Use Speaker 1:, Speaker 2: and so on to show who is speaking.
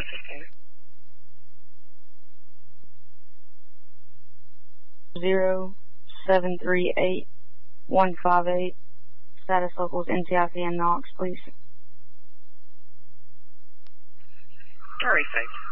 Speaker 1: 0738158. Status locals NCIC and Knox, please.
Speaker 2: Alright, thanks.